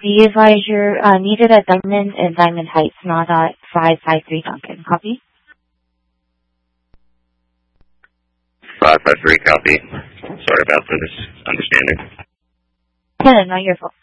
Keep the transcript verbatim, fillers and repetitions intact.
Be advised you're uh, needed at Diamond and Diamond Heights, not at five five three Duncan. Copy? five five three, copy. Sorry about the misunderstanding. No, not your fault.